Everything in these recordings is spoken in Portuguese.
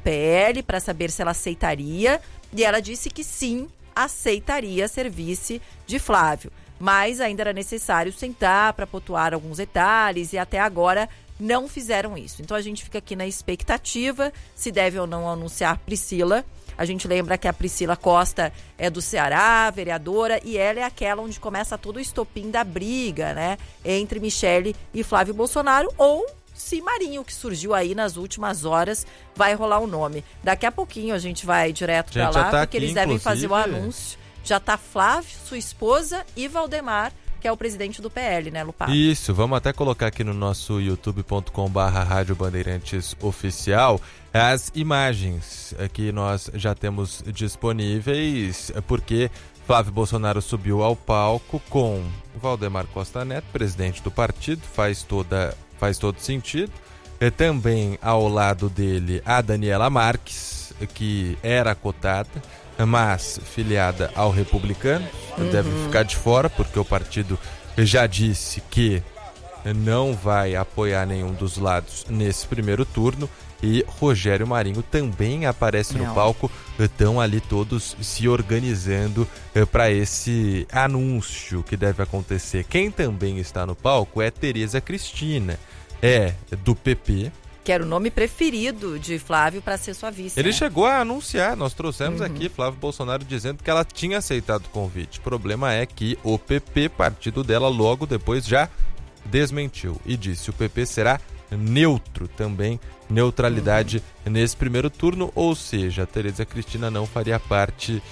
PL para saber se ela aceitaria, e ela disse que sim, aceitaria ser vice de Flávio. Mas ainda era necessário sentar para pontuar alguns detalhes e até agora não fizeram isso. Então a gente fica aqui na expectativa se deve ou não anunciar Priscila. A gente lembra que a Priscila Costa é do Ceará, vereadora, e ela é aquela onde começa todo o estopim da briga, né, entre Michele e Flávio Bolsonaro, ou se Marinho, que surgiu aí nas últimas horas, vai rolar o nome. Daqui a pouquinho a gente vai direto para lá, porque eles devem fazer o anúncio. Já tá Flávio, sua esposa, e Valdemar, que é o presidente do PL, né, Lupato? Isso, vamos até colocar aqui no nosso youtube.com/Rádio Bandeirantes Oficial as imagens que nós já temos disponíveis, porque Flávio Bolsonaro subiu ao palco com Valdemar Costa Neto, presidente do partido, faz todo sentido. E também ao lado dele a Daniela Marques, que era cotada, mas filiada ao Republicano, deve ficar de fora, porque o partido já disse que não vai apoiar nenhum dos lados nesse primeiro turno. E Rogério Marinho também aparece no palco, estão ali todos se organizando para esse anúncio que deve acontecer. Quem também está no palco é Tereza Cristina, é do PP. Que era o nome preferido de Flávio para ser sua vice. Ele chegou a anunciar, nós trouxemos aqui Flávio Bolsonaro dizendo que ela tinha aceitado o convite. O problema é que o PP, partido dela, logo depois já desmentiu e disse: o PP será neutro também, neutralidade nesse primeiro turno, ou seja, a Tereza Cristina não faria parte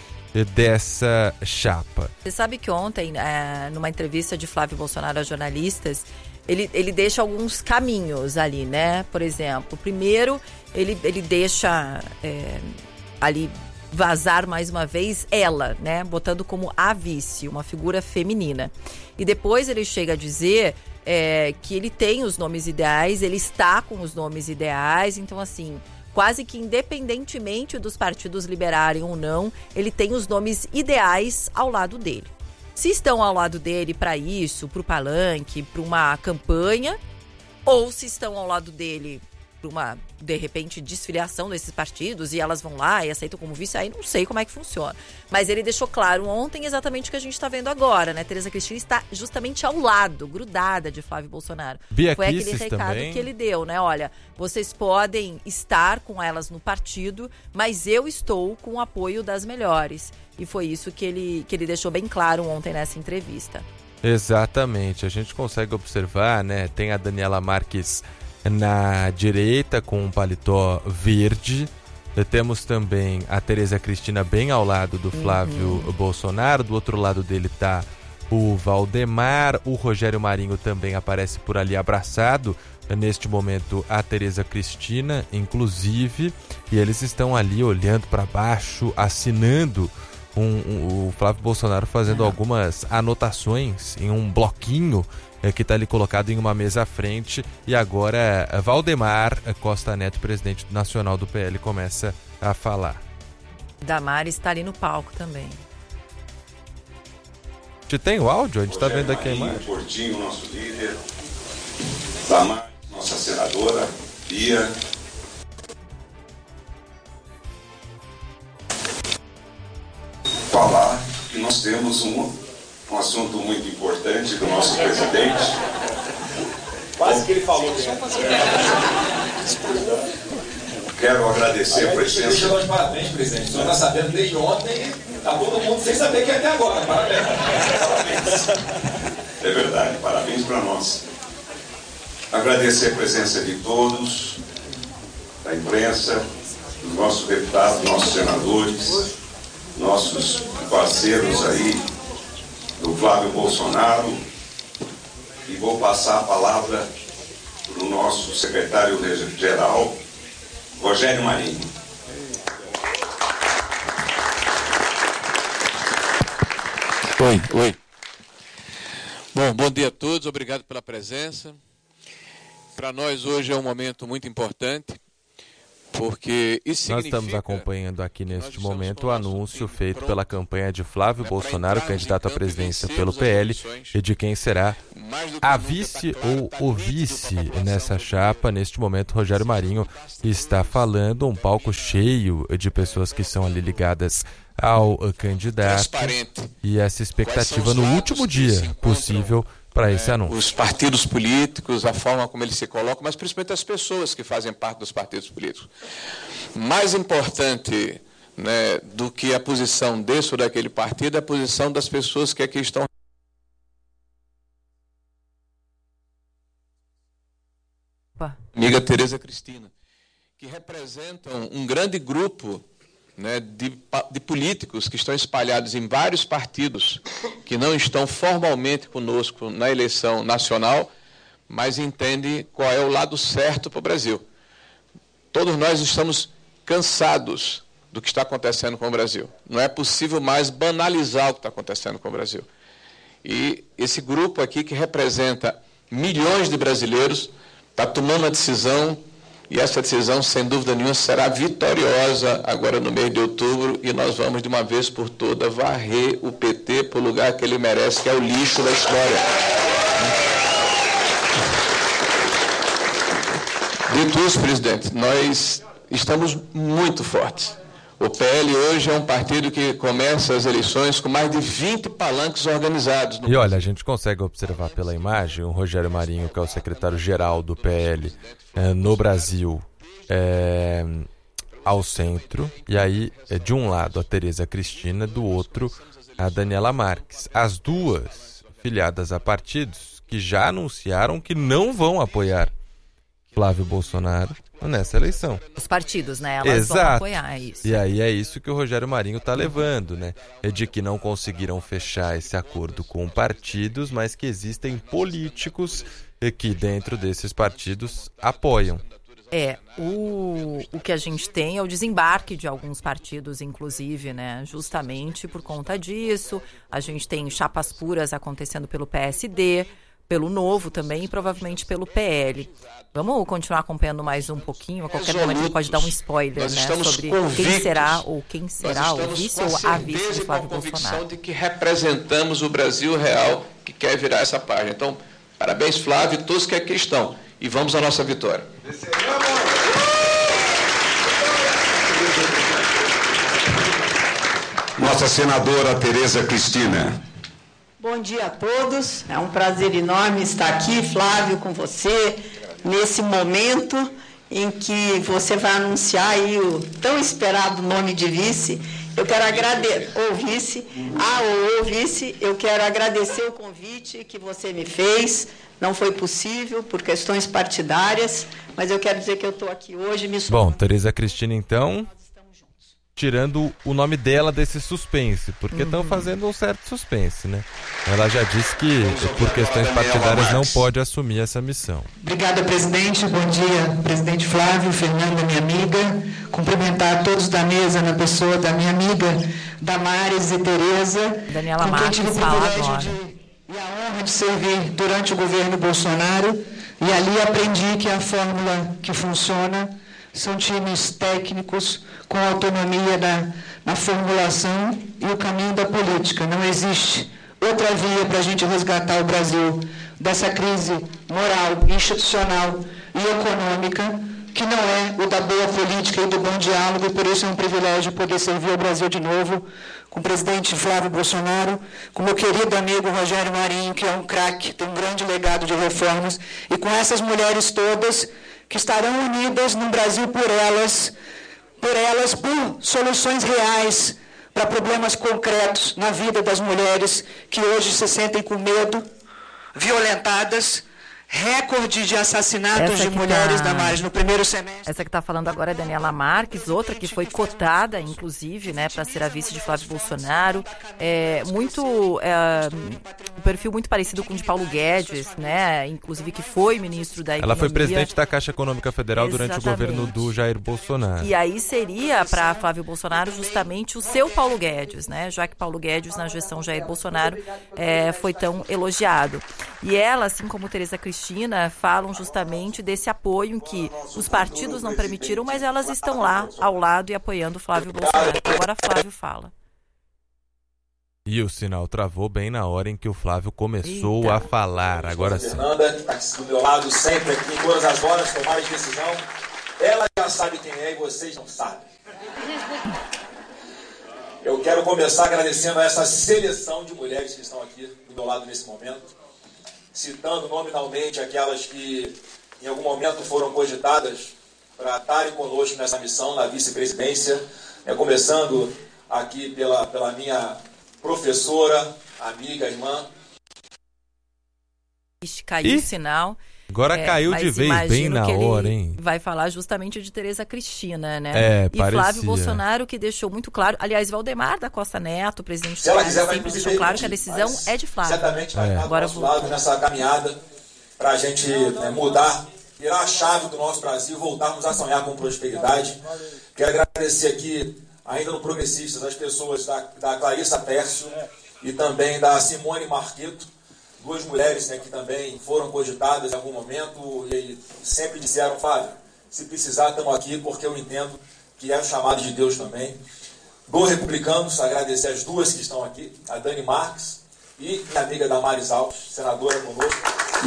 dessa chapa. Você sabe que ontem, numa entrevista de Flávio Bolsonaro a jornalistas, ele deixa alguns caminhos ali, né? Por exemplo, primeiro ele deixa ali vazar mais uma vez ela, né? Botando como a vice, uma figura feminina. E depois ele chega a dizer que ele tem os nomes ideais, ele está com os nomes ideais, então assim, quase que independentemente dos partidos liberarem ou não, ele tem os nomes ideais ao lado dele. Se estão ao lado dele para isso, para o palanque, para uma campanha, ou se estão ao lado dele para uma, de repente, desfiliação desses partidos e elas vão lá e aceitam como vice, aí não sei como é que funciona. Mas ele deixou claro ontem exatamente o que a gente está vendo agora, né? Tereza Cristina está justamente ao lado, grudada de Flávio Bolsonaro. Bia Foi aquele Kicis recado também que ele deu, né? Olha, vocês podem estar com elas no partido, mas eu estou com o apoio das melhores. E foi isso que ele deixou bem claro ontem nessa entrevista. Exatamente, a gente consegue observar, né? Tem a Daniela Marques na direita com um paletó verde. Temos também a Tereza Cristina bem ao lado do Flávio Bolsonaro. Do outro lado dele está o Valdemar. O Rogério Marinho também aparece por ali abraçado neste momento a Tereza Cristina, inclusive. E eles estão ali olhando para baixo, assinando o Flávio Bolsonaro fazendo algumas anotações em um bloquinho que está ali colocado em uma mesa à frente. E agora Valdemar Costa Neto, presidente nacional do PL, começa a falar. Damares está ali no palco também. A gente tem o áudio? A gente está vendo aqui a imagem. Portinho, nosso líder. Damares, nossa senadora. Bia. Falar que nós temos um assunto muito importante do nosso presidente. Quase que ele falou. Quero agradecer a presença. Parabéns, presidente. O senhor está sabendo desde ontem, está todo mundo sem saber que é até agora. Parabéns. Parabéns. É verdade, parabéns para nós. Agradecer a presença de todos, da imprensa, dos nossos deputados, nossos senadores, nossos parceiros aí, do Flávio Bolsonaro, e vou passar a palavra para o nosso secretário-geral, Rogério Marinho. Oi. Bom dia a todos, obrigado pela presença. Para nós hoje é um momento muito importante, porque isso Nós significa... estamos acompanhando aqui neste momento o anúncio feito pela campanha de Flávio Bolsonaro, candidato à presidência pelo PL, e de quem será a vice ou o vice nessa chapa. Neste momento, Rogério Marinho está falando, um palco cheio de pessoas que são ali ligadas ao candidato, e essa expectativa no último dia possível para esse anúncio. Os partidos políticos, a forma como eles se colocam, mas principalmente as pessoas que fazem parte dos partidos políticos. Mais importante, né, do que a posição desse ou daquele partido é a posição das pessoas que aqui estão. Amiga Tereza Cristina, que representam um grande grupo, né, de políticos que estão espalhados em vários partidos, que não estão formalmente conosco na eleição nacional, mas entendem qual é o lado certo para o Brasil. Todos nós estamos cansados do que está acontecendo com o Brasil. Não é possível mais banalizar o que está acontecendo com o Brasil. E esse grupo aqui, que representa milhões de brasileiros, está tomando uma decisão. E essa decisão, sem dúvida nenhuma, será vitoriosa agora no mês de outubro, e nós vamos, de uma vez por todas, varrer o PT para o lugar que ele merece, que é o lixo da história. Dito isso, presidente, nós estamos muito fortes. O PL hoje é um partido que começa as eleições com mais de 20 palanques organizados. E olha, a gente consegue observar pela imagem o Rogério Marinho, que é o secretário-geral do PL no Brasil, ao centro, e aí de um lado a Tereza Cristina, do outro a Daniela Marques. As duas filiadas a partidos que já anunciaram que não vão apoiar Flávio Bolsonaro nessa eleição. Os partidos, né? Elas vão apoiar isso. E aí é isso que o Rogério Marinho está levando, né? É de que não conseguiram fechar esse acordo com partidos, mas que existem políticos que dentro desses partidos apoiam. O que a gente tem é o desembarque de alguns partidos, inclusive, né? Justamente por conta disso. A gente tem chapas puras acontecendo pelo PSD, pelo Novo também e provavelmente pelo PL. Vamos continuar acompanhando mais um pouquinho. A qualquer momento ele pode dar um spoiler, né, sobre quem será o vice ou a vice de Flávio Bolsonaro. De que representamos o Brasil real que quer virar essa página. Então, parabéns, Flávio, e todos que aqui estão. E vamos à nossa vitória. Nossa senadora Tereza Cristina. Bom dia a todos, é um prazer enorme estar aqui, Flávio, com você, nesse momento em que você vai anunciar aí o tão esperado nome de vice. Eu quero agradecer, eu quero agradecer o convite que você me fez. Não foi possível por questões partidárias, mas eu quero dizer que eu estou aqui hoje me Bom, Tereza Cristina, então, tirando o nome dela desse suspense, porque estão fazendo um certo suspense, né? Ela já disse que, por questões partidárias, não pode assumir essa missão. Obrigada, presidente. Bom dia, presidente Flávio, Fernanda, minha amiga. Cumprimentar todos da mesa, na pessoa da minha amiga Damares e Tereza. Daniela Marques fala agora. E a honra de servir durante o governo Bolsonaro. E ali aprendi que a fórmula que funciona são times técnicos com autonomia na formulação e o caminho da política. Não existe outra via para a gente resgatar o Brasil dessa crise moral, institucional e econômica, que não é o da boa política e do bom diálogo, e por isso é um privilégio poder servir ao Brasil de novo, com o presidente Flávio Bolsonaro, com meu querido amigo Rogério Marinho, que é um craque, tem um grande legado de reformas, e com essas mulheres todas que estarão unidas no Brasil por soluções reais para problemas concretos na vida das mulheres que hoje se sentem com medo, violentadas. Recorde de assassinatos de mulheres, Damares, no primeiro semestre. Essa que está falando agora é Daniela Marques, outra que foi cotada, inclusive, né, para ser a vice de Flávio Bolsonaro. Um perfil muito parecido com o de Paulo Guedes, né, inclusive que foi ministro da Economia. Ela foi presidente da Caixa Econômica Federal durante o governo do Jair Bolsonaro. E aí seria para Flávio Bolsonaro justamente o seu Paulo Guedes, né, já que Paulo Guedes na gestão Jair Bolsonaro foi tão elogiado. E ela, assim como Tereza Cristina, Cristina falam justamente desse apoio que os partidos não permitiram, mas elas estão lá ao lado e apoiando Flávio Bolsonaro. Agora Flávio fala. E o sinal travou bem na hora em que o Flávio começou a falar. Agora sim. Fernanda, que está do meu lado sempre aqui, em todas as horas, tomar de decisão. Ela já sabe quem é e vocês não sabem. Eu quero começar agradecendo a essa seleção de mulheres que estão aqui do meu lado nesse momento, citando nominalmente aquelas que em algum momento foram cogitadas para estarem conosco nessa missão na vice-presidência, começando aqui pela minha professora, amiga, irmã. Caiu o sinal. Agora caiu de vez, bem na hora, hein? Vai falar justamente de Tereza Cristina, né? E parecia. Flávio Bolsonaro, que deixou muito claro. Aliás, Valdemar da Costa Neto, presidente do Brasil, sempre deixou claro que a decisão é de Flávio. Certamente vai estar do nosso lado nessa caminhada para a gente mudar, virar a chave do nosso Brasil e voltarmos a sonhar com prosperidade. Quero agradecer aqui, ainda no Progressistas, as pessoas da Clarissa Tércio e também da Simone Marqueto, duas mulheres que também foram cogitadas em algum momento e sempre disseram, Flávio, se precisar estamos aqui porque eu entendo que é o chamado de Deus também. Do Republicanos, agradecer as duas que estão aqui, a Dani Marques e minha amiga Damares Alves, senadora conosco,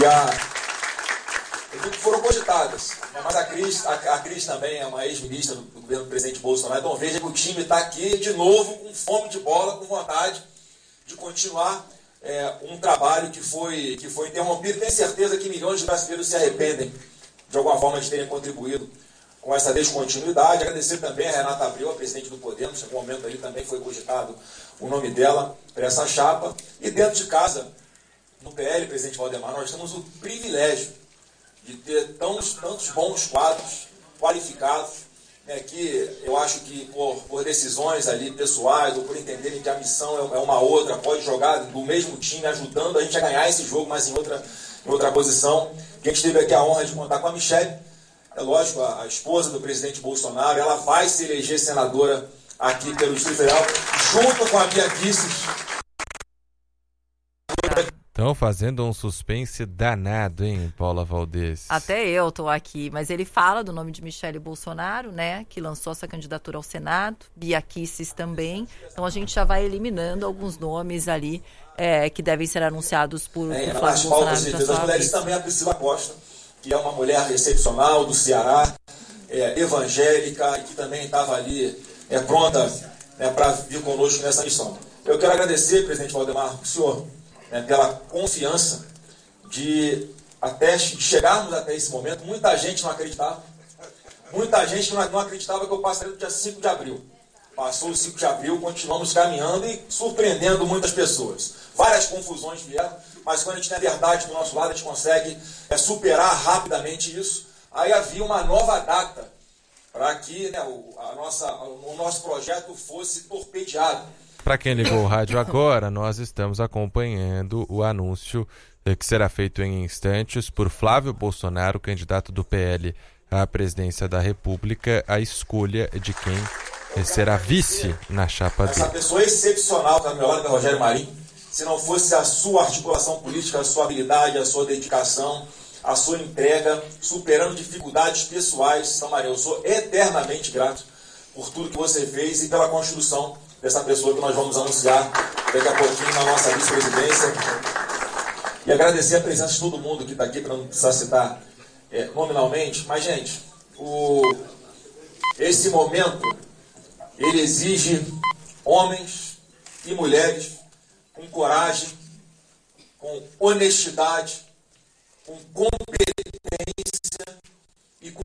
e foram cogitadas. Mas a Cris também é uma ex-ministra do governo do presidente Bolsonaro, então veja que o time está aqui de novo com fome de bola, com vontade de continuar um trabalho que foi interrompido. Tenho certeza que milhões de brasileiros se arrependem de alguma forma de terem contribuído com essa descontinuidade. Agradecer também a Renata Abreu, a presidente do Podemos, em algum momento ali também foi cogitado o nome dela para essa chapa. E dentro de casa, no PL, presidente Valdemar, nós temos o privilégio de ter tantos bons quadros qualificados, que eu acho que por decisões ali pessoais ou por entenderem que a missão é uma outra, pode jogar do mesmo time, ajudando a gente a ganhar esse jogo, mas em outra posição. A gente teve aqui a honra de contar com a Michelle, é lógico, a esposa do presidente Bolsonaro, ela vai se eleger senadora aqui pelo Distrito Federal, junto com a Bia Kicis. Estão fazendo um suspense danado, hein, Paula Valdez? Até eu tô aqui, mas ele fala do nome de Michele Bolsonaro, né, que lançou essa candidatura ao Senado, Bia Kicis também, então a gente já vai eliminando alguns nomes ali que devem ser anunciados por Flávio Bolsonaro. As mulheres também a Priscila Costa, que é uma mulher excepcional do Ceará, evangélica, e que também estava ali pronta para vir conosco nessa missão. Eu quero agradecer, presidente Valdemar, o senhor, pela confiança de chegarmos até esse momento. Muita gente não acreditava. Muita gente não acreditava que eu passaria do dia 5 de abril. Passou o 5 de abril, continuamos caminhando e surpreendendo muitas pessoas. Várias confusões vieram, mas quando a gente tem a verdade do nosso lado, a gente consegue superar rapidamente isso. Aí havia uma nova data para que o nosso projeto fosse torpedeado. Para quem ligou o rádio agora, nós estamos acompanhando o anúncio que será feito em instantes por Flávio Bolsonaro, candidato do PL à presidência da República, a escolha de quem será vice na chapa dele. Essa pessoa excepcional que está do meu lado, que é o Rogério Marinho, se não fosse a sua articulação política, a sua habilidade, a sua dedicação, a sua entrega, superando dificuldades pessoais, São Maria, eu sou eternamente grato por tudo que você fez e pela construção dessa pessoa que nós vamos anunciar daqui a pouquinho na nossa vice-presidência. E agradecer a presença de todo mundo que está aqui, para não precisar citar nominalmente. Mas, gente, esse momento, ele exige homens e mulheres com coragem, com honestidade, com competência e com...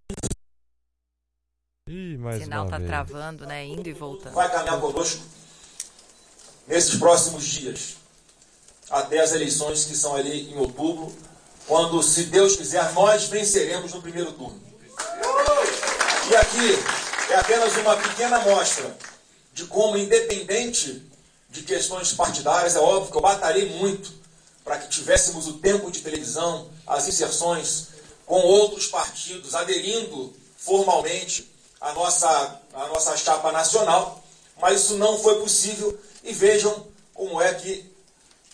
O sinal está travando, né? Indo e voltando. Vai caminhar conosco nesses próximos dias, até as eleições que são ali em outubro, quando, se Deus quiser, nós venceremos no primeiro turno. E aqui é apenas uma pequena amostra de como, independente de questões partidárias, é óbvio que eu batalhei muito para que tivéssemos o tempo de televisão, as inserções com outros partidos, aderindo formalmente a nossa chapa nacional, mas isso não foi possível. E vejam como é que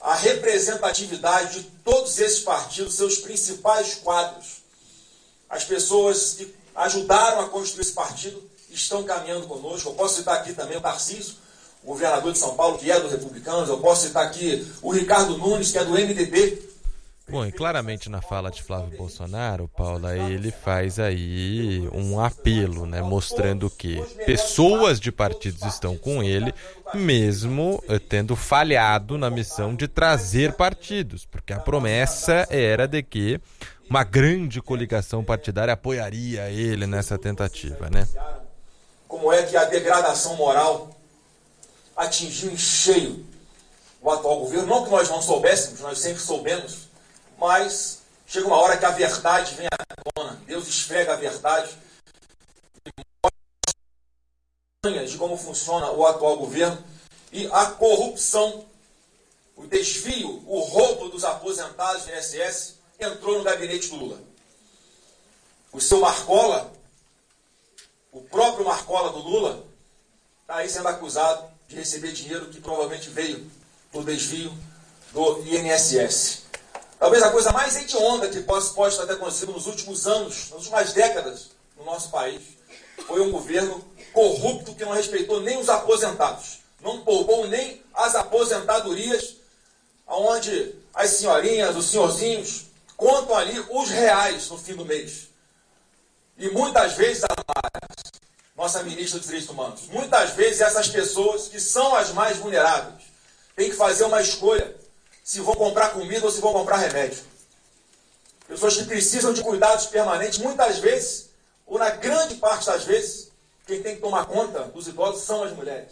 a representatividade de todos esses partidos, seus principais quadros. As pessoas que ajudaram a construir esse partido estão caminhando conosco. Eu posso citar aqui também o Tarcísio, o governador de São Paulo, que é do Republicanos. Eu posso citar aqui o Ricardo Nunes, que é do MDB. Bom, e claramente na fala de Flávio Bolsonaro, Paula, ele faz aí um apelo, né, mostrando que pessoas de partidos estão com ele, mesmo tendo falhado na missão de trazer partidos, porque a promessa era de que uma grande coligação partidária apoiaria ele nessa tentativa, né? Como é que a degradação moral atingiu em cheio o atual governo? Não que nós não soubéssemos, nós sempre soubemos, mas chega uma hora que a verdade vem à tona. Deus esfrega a verdade e mostra de como funciona o atual governo e a corrupção, o desvio, o roubo dos aposentados do INSS entrou no gabinete do Lula. O seu Marcola, o próprio Marcola do Lula, está aí sendo acusado de receber dinheiro que provavelmente veio do desvio do INSS. Talvez a coisa mais hedionda que pode ter acontecido nos últimos anos, nas últimas décadas no nosso país, foi um governo corrupto que não respeitou nem os aposentados, não poupou nem as aposentadorias, onde as senhorinhas, os senhorzinhos, contam ali os reais no fim do mês. E muitas vezes, nossa ministra dos Direitos Humanos, muitas vezes essas pessoas que são as mais vulneráveis têm que fazer uma escolha se vão comprar comida ou se vão comprar remédio. Pessoas que precisam de cuidados permanentes, muitas vezes, ou na grande parte das vezes, quem tem que tomar conta dos idosos são as mulheres.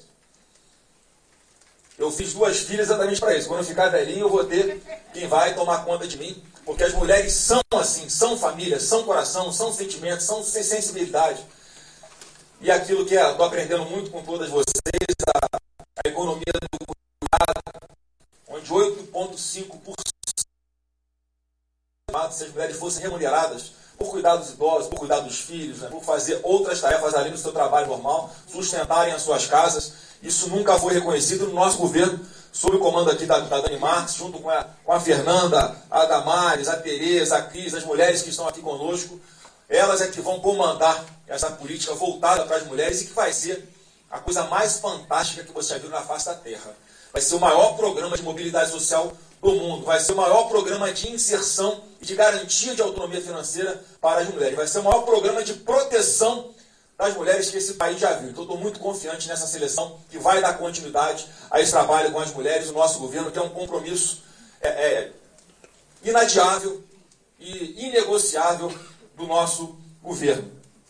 Eu fiz 2 filhas exatamente para isso. Quando eu ficar velhinho, eu vou ter quem vai tomar conta de mim, porque as mulheres são assim, são família, são coração, são sentimento, são sensibilidade. E aquilo que estou aprendendo muito com todas vocês, a economia do cuidado, onde 8,5% se as mulheres fossem remuneradas por cuidar dos idosos, por cuidar dos filhos, né, por fazer outras tarefas ali no seu trabalho normal, sustentarem as suas casas. Isso nunca foi reconhecido no nosso governo, sob o comando aqui da Dani Marques, junto com a Fernanda, a Damares, a Tereza, a Cris, as mulheres que estão aqui conosco. Elas é que vão comandar essa política voltada para as mulheres e que vai ser a coisa mais fantástica que você já viu na face da Terra. Vai ser o maior programa de mobilidade social do mundo. Vai ser o maior programa de inserção e de garantia de autonomia financeira para as mulheres. Vai ser o maior programa de proteção das mulheres que esse país já viu. Então, estou muito confiante nessa seleção que vai dar continuidade a esse trabalho com as mulheres do nosso governo, que é um compromisso inadiável e inegociável do nosso governo.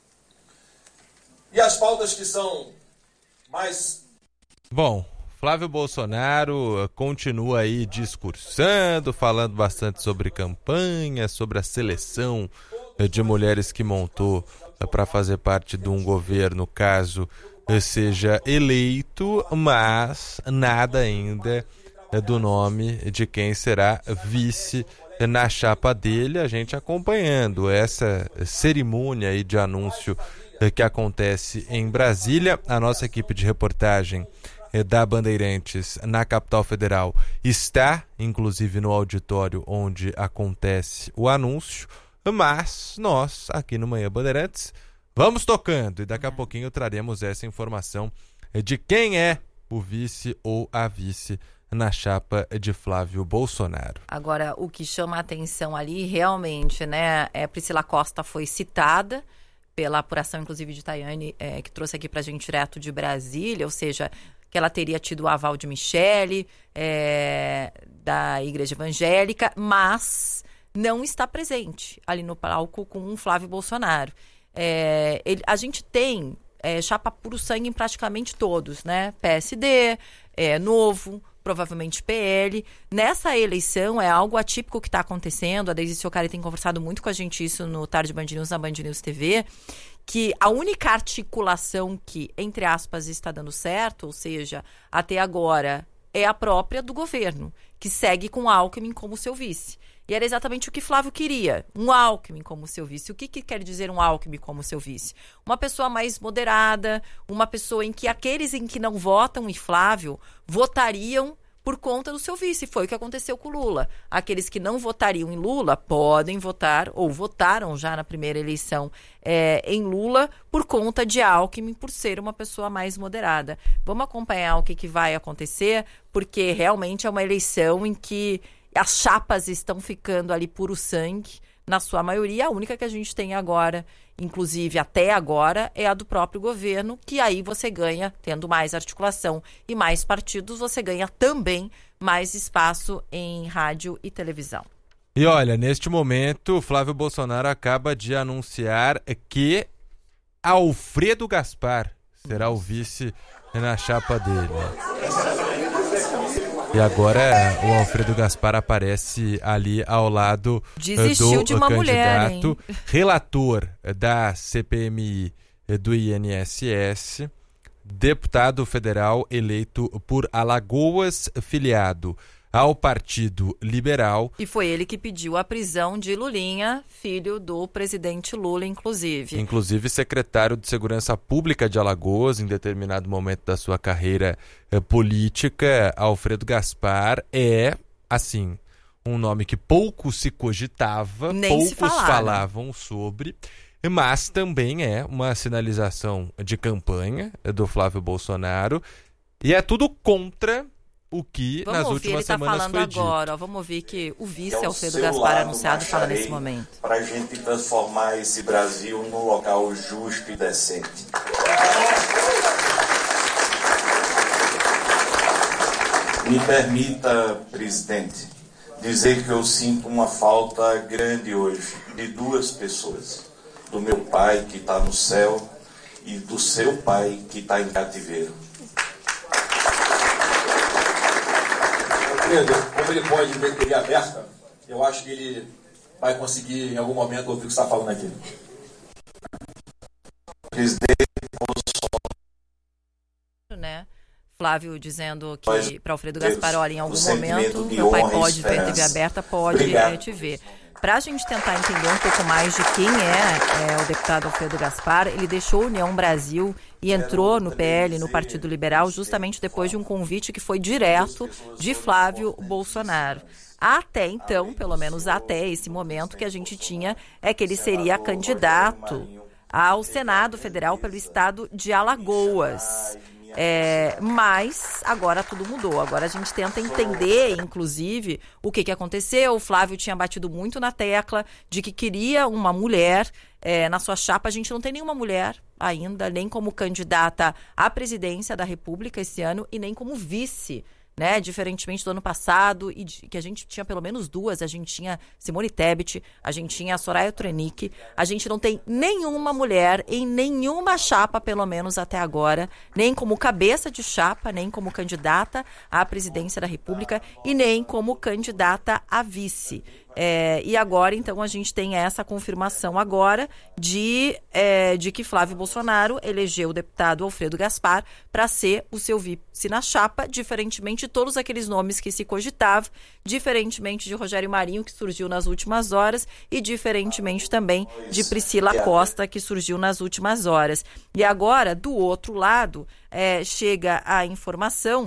E as pautas que são mais... Bom, Flávio Bolsonaro continua aí discursando, falando bastante sobre campanha, sobre a seleção de mulheres que montou para fazer parte de um governo, caso seja eleito, mas nada ainda do nome de quem será vice na chapa dele. A gente acompanhando essa cerimônia aí de anúncio que acontece em Brasília. A nossa equipe de reportagem da Bandeirantes na capital federal está, inclusive, no auditório onde acontece o anúncio, mas nós, aqui no Manhã Bandeirantes, vamos tocando e daqui a pouquinho traremos essa informação de quem é o vice ou a vice na chapa de Flávio Bolsonaro. Agora, o que chama a atenção ali, realmente, né, Priscila Costa foi citada pela apuração, inclusive, de Tayane, que trouxe aqui pra gente direto de Brasília, ou seja, que ela teria tido o aval de Michele, da Igreja Evangélica, mas não está presente ali no palco com o Flávio Bolsonaro. A gente tem chapa puro sangue em praticamente todos, né? PSD, Novo, provavelmente PL. Nessa eleição é algo atípico que está acontecendo. A Deise Ciocari tem conversado muito com a gente isso no Tarde Band News, na Band News TV, que a única articulação que, entre aspas, está dando certo, ou seja, até agora, é a própria do governo, que segue com Alckmin como seu vice. E era exatamente o que Flávio queria, um Alckmin como seu vice. O que quer dizer um Alckmin como seu vice? Uma pessoa mais moderada, uma pessoa em que aqueles em que não votam em Flávio votariam por conta do seu vice. Foi o que aconteceu com o Lula. Aqueles que não votariam em Lula podem votar, ou votaram já na primeira eleição em Lula, por conta de Alckmin, por ser uma pessoa mais moderada. Vamos acompanhar o que vai acontecer, porque realmente é uma eleição em que as chapas estão ficando ali puro sangue, na sua maioria. A única que a gente tem agora, inclusive até agora, é a do próprio governo, que aí você ganha, tendo mais articulação e mais partidos, você ganha também mais espaço em rádio e televisão. E olha, neste momento, Flávio Bolsonaro acaba de anunciar que Alfredo Gaspar será o vice na chapa dele. E agora o Alfredo Gaspar aparece ali ao lado Desistiu de uma candidato, mulher, relator da CPMI do INSS, deputado federal eleito por Alagoas, filiado ao Partido Liberal. E foi ele que pediu a prisão de Lulinha, filho do presidente Lula, inclusive. Inclusive, secretário de Segurança Pública de Alagoas, em determinado momento da sua carreira política, Alfredo Gaspar é, assim, um nome que pouco se cogitava, poucos falavam sobre, mas também é uma sinalização de campanha do Flávio Bolsonaro, e é tudo contra o que nas últimas semanas foi dito. Agora, vamos ouvir que o vice Alfredo Gaspar anunciado fala nesse momento. Para a gente transformar esse Brasil num local justo e decente. Me permita, presidente, dizer que eu sinto uma falta grande hoje de duas pessoas. Do meu pai, que está no céu, e do seu pai, que está em cativeiro. Como ele pode ver TV aberta, eu acho que ele vai conseguir em algum momento ouvir o que você está falando aqui. Presidente Bolsonaro, Flávio dizendo que para Alfredo Gaspar, olha, em algum momento meu pai pode ver TV aberta, pode te ver. Para a gente tentar entender um pouco mais de quem é o deputado Alfredo Gaspar, ele deixou a União Brasil e entrou no PL, no Partido Liberal, justamente depois de um convite que foi direto de Flávio Bolsonaro. Até então, pelo menos até esse momento, que a gente tinha é que ele seria candidato ao Senado Federal pelo estado de Alagoas. Mas agora tudo mudou. Agora a gente tenta entender, inclusive, o que aconteceu. O Flávio tinha batido muito na tecla de que queria uma mulher na sua chapa. A gente não tem nenhuma mulher ainda, nem como candidata à presidência da República esse ano e nem como vice, né? Diferentemente do ano passado, que a gente tinha pelo menos duas. A gente tinha Simone Tebet, a gente tinha a Soraya Tronic. A gente não tem nenhuma mulher em nenhuma chapa, pelo menos até agora, nem como cabeça de chapa, nem como candidata à presidência da República e nem como candidata a vice. E agora, então, a gente tem essa confirmação agora de que Flávio Bolsonaro elegeu o deputado Alfredo Gaspar para ser o seu vice na chapa, diferentemente de todos aqueles nomes que se cogitavam, diferentemente de Rogério Marinho, que surgiu nas últimas horas, e diferentemente também de Priscila Costa, que surgiu nas últimas horas. E agora, do outro lado, chega a informação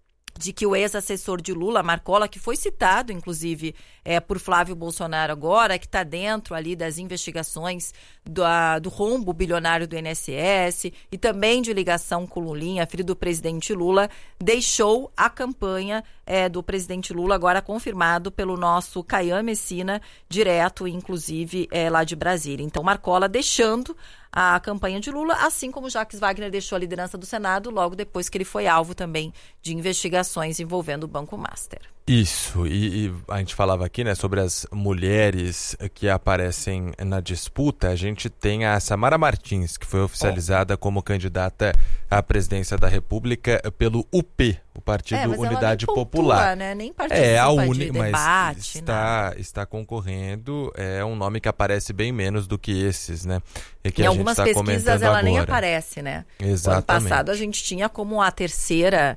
de que o ex-assessor de Lula, Marcola, que foi citado, inclusive, por Flávio Bolsonaro agora, que está dentro ali das investigações do rombo bilionário do INSS e também de ligação com Lulinha, filho do presidente Lula, deixou a campanha do presidente Lula, agora confirmado pelo nosso Caian Messina, direto, inclusive, lá de Brasília. Então, Marcola deixando a campanha de Lula, assim como Jacques Wagner deixou a liderança do Senado logo depois que ele foi alvo também de investigações envolvendo o Banco Master. Isso, e a gente falava aqui, né, sobre as mulheres que aparecem na disputa. A gente tem a Samara Martins, que foi oficializada como candidata à presidência da República pelo UP, o Partido Unidade Popular. Né? Nem participa de debate. Mas está concorrendo, é um nome que aparece bem menos do que esses, né? E que em a algumas gente tá pesquisas ela agora. Nem aparece, né? Exatamente. No ano passado a gente tinha como a terceira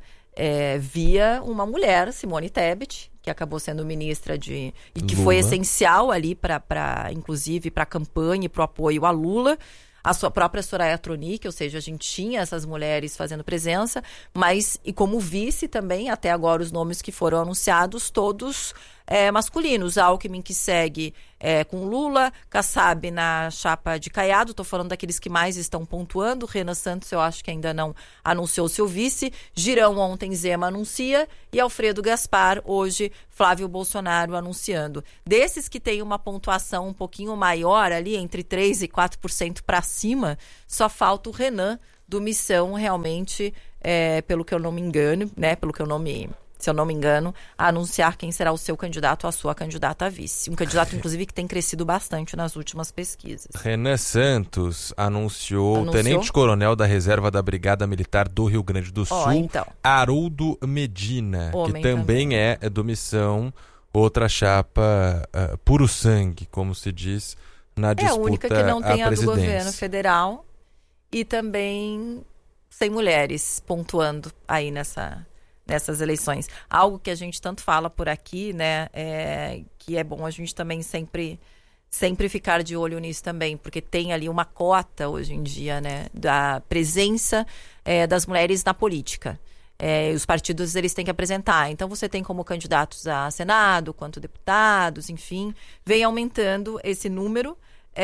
via uma mulher, Simone Tebet, que acabou sendo ministra e que Lula. Foi essencial ali inclusive para a campanha e para o apoio a Lula. a sua própria Soraya Tronic, ou seja, a gente tinha essas mulheres fazendo presença, mas e como vice também, até agora os nomes que foram anunciados, todos masculinos. Alckmin que segue com Lula, Kassab na chapa de Caiado, estou falando daqueles que mais estão pontuando, Renan Santos eu acho que ainda não anunciou seu vice, Girão ontem Zema anuncia e Alfredo Gaspar hoje Flávio Bolsonaro anunciando. Desses que tem uma pontuação um pouquinho maior ali, entre 3% e 4% para cima, só falta o Renan do Missão realmente, pelo que eu não me engano, né, se eu não me engano, a anunciar quem será o seu candidato ou a sua candidata a vice. Um candidato, inclusive, que tem crescido bastante nas últimas pesquisas. Renan Santos anunciou o tenente-coronel da reserva da Brigada Militar do Rio Grande do Sul, então. Haroldo Medina, que também é do Missão, outra chapa puro sangue, como se diz, na disputa à presidência. É a única que não tem a do governo federal e também sem mulheres pontuando aí nessas eleições. Algo que a gente tanto fala por aqui, né, que é bom a gente também sempre ficar de olho nisso também, porque tem ali uma cota hoje em dia, né, da presença das mulheres na política. Os partidos, eles têm que apresentar. Então, você tem como candidatos a Senado, quanto deputados, enfim, vem aumentando esse número,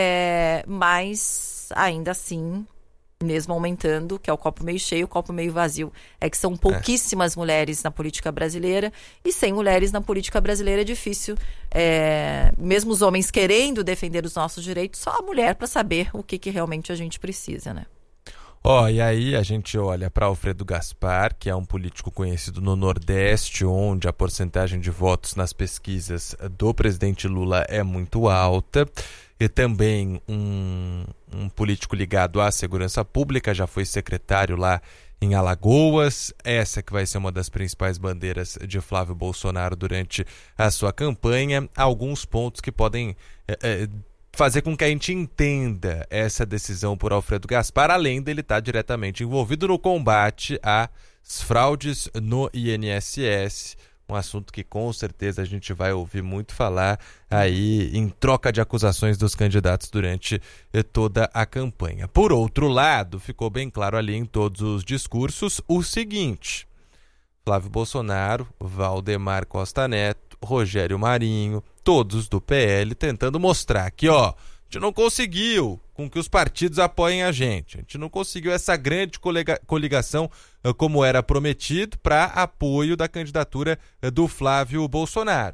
mas ainda assim, mesmo aumentando, que é o copo meio cheio, o copo meio vazio, que são pouquíssimas mulheres na política brasileira, e sem mulheres na política brasileira é difícil, mesmo os homens querendo defender os nossos direitos, só a mulher para saber o que realmente a gente precisa, né? E aí a gente olha para Alfredo Gaspar, que é um político conhecido no Nordeste, onde a porcentagem de votos nas pesquisas do presidente Lula é muito alta, e também um político ligado à segurança pública, já foi secretário lá em Alagoas, essa que vai ser uma das principais bandeiras de Flávio Bolsonaro durante a sua campanha. Alguns pontos que podem fazer com que a gente entenda essa decisão por Alfredo Gaspar, além dele estar diretamente envolvido no combate às fraudes no INSS, um assunto que com certeza a gente vai ouvir muito falar aí em troca de acusações dos candidatos durante toda a campanha. Por outro lado, ficou bem claro ali em todos os discursos o seguinte: Flávio Bolsonaro, Valdemar Costa Neto, Rogério Marinho, todos do PL tentando mostrar que, a gente não conseguiu com que os partidos apoiem a gente não conseguiu essa grande coligação como era prometido para apoio da candidatura do Flávio Bolsonaro.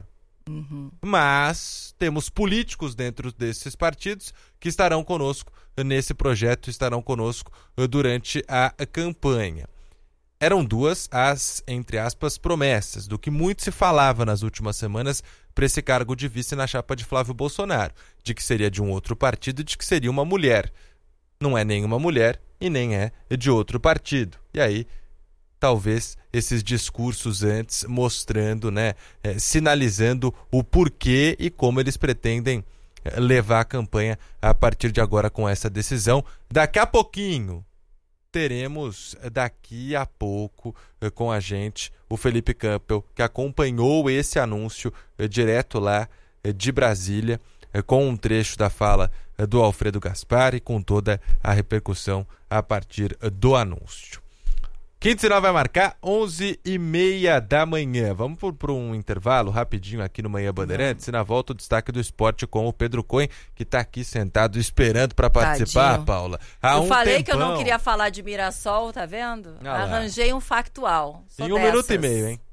Mas temos políticos dentro desses partidos que estarão conosco nesse projeto, estarão conosco durante a campanha. Eram duas as, entre aspas, promessas do que muito se falava nas últimas semanas para esse cargo de vice na chapa de Flávio Bolsonaro, de que seria de um outro partido e de que seria uma mulher. Não é nenhuma mulher e nem é de outro partido. E aí, talvez esses discursos antes mostrando, sinalizando o porquê e como eles pretendem levar a campanha a partir de agora com essa decisão. Daqui a pouquinho teremos daqui a pouco com a gente o Felipe Campbell, que acompanhou esse anúncio direto lá de Brasília, com um trecho da fala do Alfredo Gaspar e com toda a repercussão a partir do anúncio. Quinto sinal vai marcar 11h30 da manhã. Vamos por um intervalo rapidinho aqui no Manhã Bandeirantes e na volta o destaque do esporte com o Pedro Cohen, que está aqui sentado esperando para participar, Tadinho. Paula. Eu falei que eu não queria falar de Mirassol, tá vendo? Arranjei um factual. Em 1 minuto e meio, hein?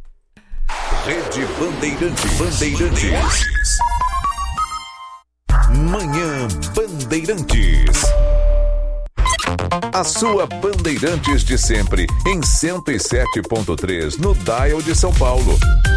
Rede Bandeirantes. Manhã Bandeirantes. A sua Bandeirantes de sempre, em 107.3, no Dial de São Paulo.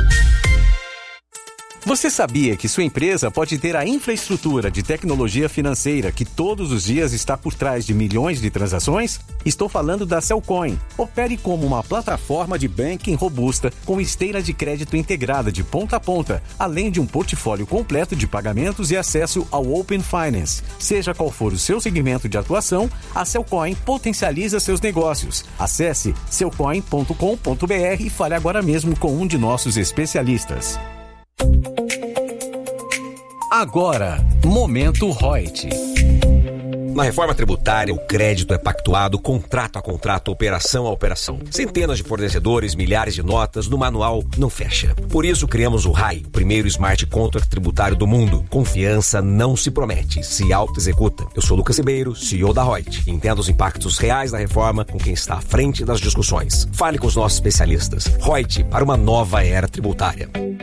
Você sabia que sua empresa pode ter a infraestrutura de tecnologia financeira que todos os dias está por trás de milhões de transações? Estou falando da Cellcoin. Opere como uma plataforma de banking robusta com esteira de crédito integrada de ponta a ponta, além de um portfólio completo de pagamentos e acesso ao Open Finance. Seja qual for o seu segmento de atuação, a Cellcoin potencializa seus negócios. Acesse cellcoin.com.br e fale agora mesmo com um de nossos especialistas. Agora, Momento Reut. Na reforma tributária, o crédito é pactuado contrato a contrato, operação a operação. Centenas de fornecedores, milhares de notas, no manual não fecha. Por isso criamos o RAI, o primeiro smart contract tributário do mundo. Confiança não se promete, se auto-executa. Eu sou Lucas Ribeiro, CEO da Reut. Entenda os impactos reais da reforma com quem está à frente das discussões. Fale com os nossos especialistas. Reut, para uma nova era tributária.